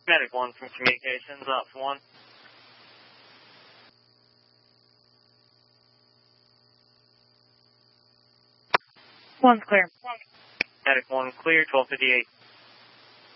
Medic 1 from Communications, Ops 1. One's clear. Medic 1 clear, 1258.